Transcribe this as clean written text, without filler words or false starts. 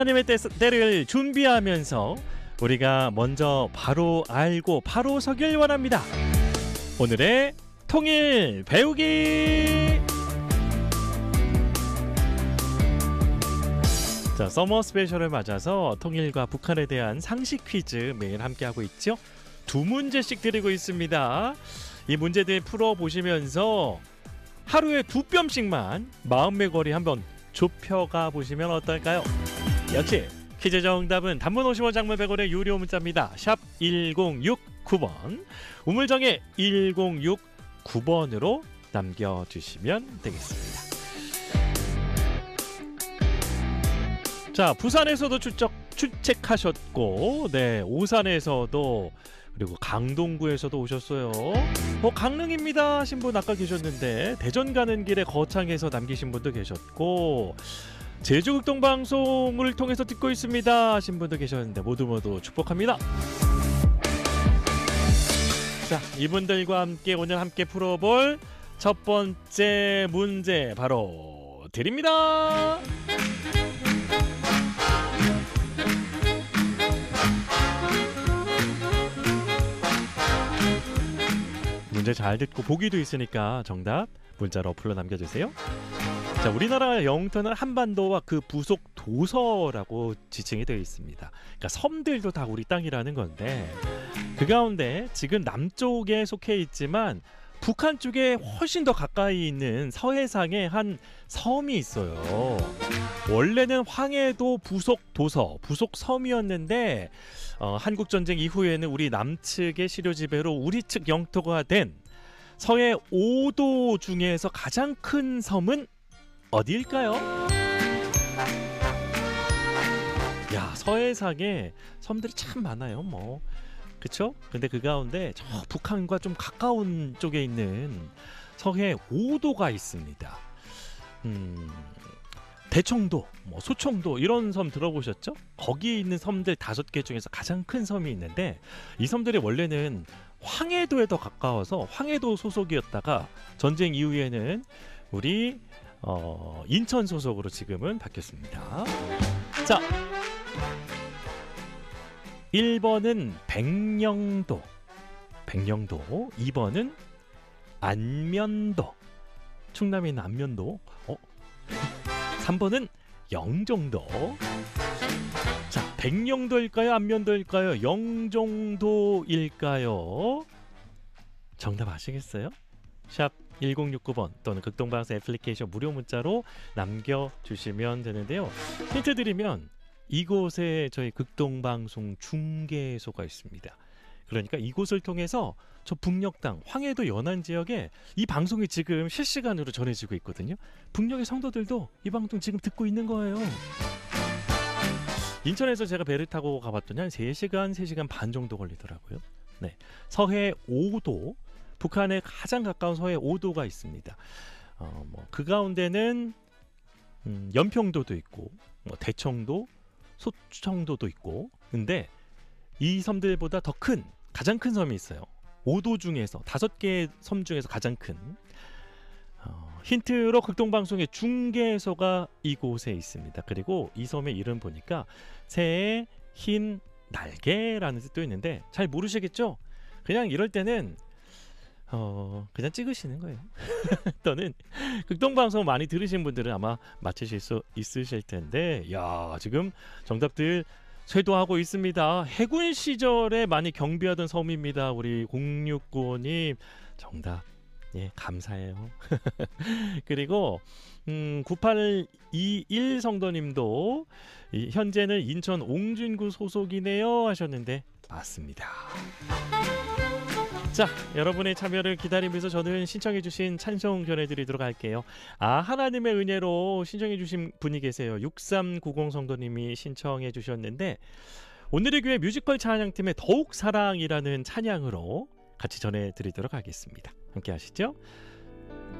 하나님의 때를 준비하면서 우리가 먼저 바로 알고 바로 서길 원합니다. 오늘의 통일 배우기. 자, 서머 스페셜을 맞아서 통일과 북한에 대한 상식 퀴즈 매일 함께하고 있죠. 2문제씩 드리고 있습니다. 이 문제들 풀어보시면서 하루에 2뼘씩만 마음의 거리 한번 좁혀가 보시면 어떨까요? 역시 퀴즈 정답은 단문 50원, 장문 100원의 유료 문자입니다. 샵 1069번, 우물정에 1069번으로 남겨주시면 되겠습니다. 자, 부산에서도 출첵하셨고, 네, 오산에서도, 그리고 강동구에서도 오셨어요. 강릉입니다 하신 분 아까 계셨는데, 대전 가는 길에 거창에서 남기신 분도 계셨고, 제주 극동방송을 통해서 듣고 있습니다 하신 분도 계셨는데 모두 축복합니다. 자, 이분들과 함께 오늘 함께 풀어볼 첫 번째 문제 바로 드립니다. 문제 잘 듣고 보기도 있으니까 정답 문자로 어플로 남겨주세요. 자, 우리나라 영토는 한반도와 그 부속 도서라고 지칭이 되어 있습니다. 그러니까 섬들도 다 우리 땅이라는 건데, 그 가운데 지금 남쪽에 속해 있지만 북한 쪽에 훨씬 더 가까이 있는 서해상에 한 섬이 있어요. 원래는 황해도 부속 도서, 부속 섬이었는데 한국전쟁 이후에는 우리 남측의 시료 지배로 우리 측 영토가 된 서해 5도 중에서 가장 큰 섬은 어디일까요? 야, 서해상에 섬들이 참 많아요. 그쵸? 근데 그 가운데 저 북한과 좀 가까운 쪽에 있는 서해 5도가 있습니다. 대청도, 소청도 이런 섬 들어보셨죠? 거기 있는 섬들 5개 중에서 가장 큰 섬이 있는데, 이 섬들이 원래는 황해도에 더 가까워서 황해도 소속이었다가 전쟁 이후에는 우리 인천 소속으로 지금은 바뀌었습니다. 자, 1번은 백령도, 2번은 안면도, 충남에 있는 안면도, 3번은 영종도. 자, 백령도일까요? 안면도일까요? 영종도일까요? 정답 아시겠어요? 샵 1069번 또는 극동방송 애플리케이션 무료 문자로 남겨주시면 되는데요. 힌트 드리면 이곳에 저희 극동방송 중계소가 있습니다. 그러니까 이곳을 통해서 저 북녘 땅 황해도 연안 지역에 이 방송이 지금 실시간으로 전해지고 있거든요. 북녘의 성도들도 이 방송 지금 듣고 있는 거예요. 인천에서 제가 배를 타고 가봤더니 한 3시간 반 정도 걸리더라고요. 네, 서해 5도, 북한에 가장 가까운 서해 5도가 있습니다. 그 가운데는 연평도도 있고, 대청도, 소청도도 있고, 근데 이 섬들보다 더 큰, 가장 큰 섬이 있어요. 5도 중에서 5개의 섬 중에서 가장 큰. 힌트로 극동방송의 중계소가 이곳에 있습니다. 그리고 이 섬의 이름 보니까 새의 흰 날개라는 뜻도 있는데 잘 모르시겠죠? 그냥 이럴 때는 그냥 찍으시는 거예요. 또는 극동방송 많이 들으신 분들은 아마 맞히실 수 있으실 텐데, 야, 지금 정답들 쇄도하고 있습니다. 해군 시절에 많이 경비하던 섬입니다. 우리 0695님 정답, 예, 감사해요. 그리고 9821 성도님도 현재는 인천 옹진구 소속이네요 하셨는데 맞습니다. 자, 여러분의 참여를 기다리면서 저는 신청해주신 찬송 전해드리도록 할게요. 하나님의 은혜로 신청해주신 분이 계세요. 6390 성도님이 신청해주셨는데, 오늘의 교회 뮤지컬 찬양팀의 더욱 사랑이라는 찬양으로 같이 전해드리도록 하겠습니다. 함께 하시죠.